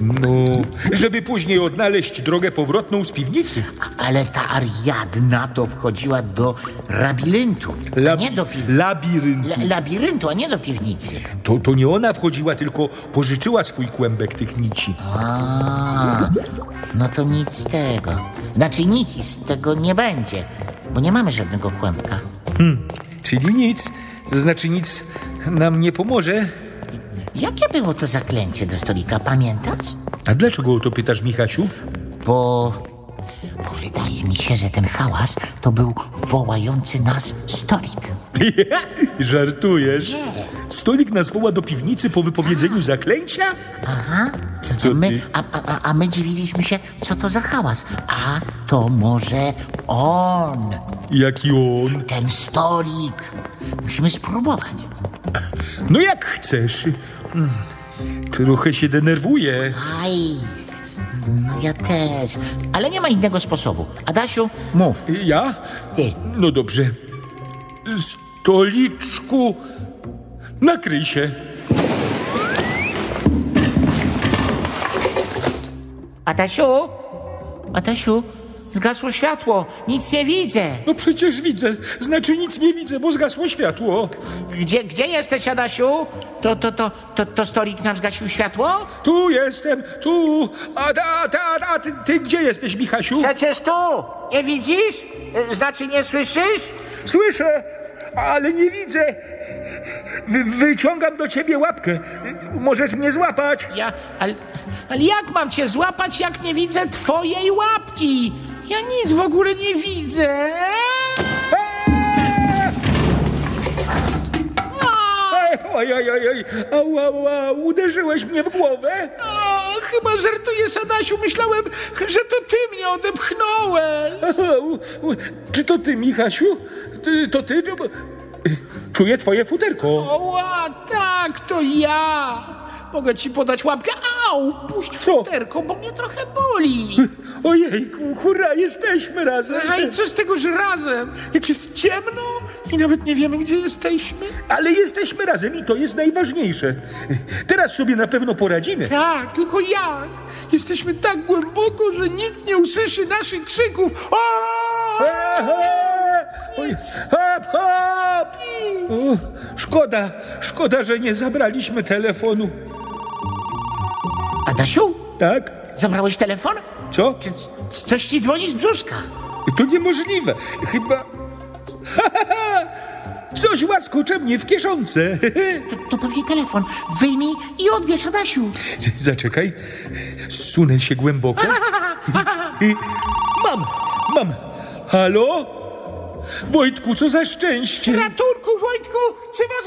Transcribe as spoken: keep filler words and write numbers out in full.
No, żeby później odnaleźć drogę powrotną z piwnicy. Ale ta Ariadna to wchodziła do labiryntu, a Lab- nie do piwnicy. Labirynt. La- labiryntu, a nie do piwnicy. To, to nie ona wchodziła, tylko pożyczyła swój kłębek tych nici. A, no to nic z tego. Znaczy nic z tego nie będzie, bo nie mamy żadnego kłębka. Czyli nic, to znaczy nic nam nie pomoże. Jakie było to zaklęcie do stolika, pamiętasz? A dlaczego o to pytasz, Michasiu? Bo, bo wydaje mi się, że ten hałas to był wołający nas stolik. Żartujesz? Nie. Stolik nas woła do piwnicy po wypowiedzeniu zaklęcia? Aha. Co A my, ty? a, a, a my dziwiliśmy się, co to za hałas. A to może on, Jaki on? ten stolik. Musimy spróbować. No jak chcesz. Mm, Trochę się denerwuję. Aj, no ja też. Ale nie ma innego sposobu. Adasiu, mów. Ja? Ty. No dobrze. Stoliczku, nakryj się. Adasiu? Adasiu, zgasło światło. Nic nie widzę. No przecież widzę, znaczy nic nie widzę, bo zgasło światło. Gdzie, gdzie jesteś, Adasiu? To, to, to, to, to stolik nam zgasił światło? Tu jestem, tu. A, a, a, a ty, ty gdzie jesteś, Michasiu? Przecież tu. Nie widzisz? Znaczy nie słyszysz? Słyszę, ale nie widzę. Wy, wyciągam do ciebie łapkę. Możesz mnie złapać. Ja, ale, ale jak mam cię złapać, jak nie widzę twojej łapki? Ja nic w ogóle nie widzę. Ej, Oj, oj, oj, oj. Au, au, au. Uderzyłeś mnie w głowę? O, chyba żartujesz, Adasiu. Myślałem, że to ty mnie odepchnąłeś. Au, u, Czy to ty, Michasiu? Ty, to ty? No bo- Czuję twoje futerko. Oła, tak, to ja. Mogę ci podać łapkę? Au, puść Co? futerko, bo mnie trochę boli. Ojejku, hurra, jesteśmy razem. A i co z tego, że razem? Jak jest ciemno i nawet nie wiemy, gdzie jesteśmy? Ale jesteśmy razem i to jest najważniejsze. Teraz sobie na pewno poradzimy. Tak, tylko jak? Jesteśmy tak głęboko, że nikt nie usłyszy naszych krzyków. O! Aha! Oj, hop, hop! O, szkoda, szkoda, że nie zabraliśmy telefonu. Adasiu, Tak? zabrałeś telefon? Co? Czy c- coś ci dzwoni z brzuszka? To niemożliwe. Chyba... Ha, ha, ha! Coś łaskocze mnie w kieszonce. To, to pewnie telefon. Wyjmij i odbierz, Adasiu. Zaczekaj. Zsunę się głęboko. I mam, mam. Halo? Wojtku, co za szczęście. Ratunku, Wojtku, czy masz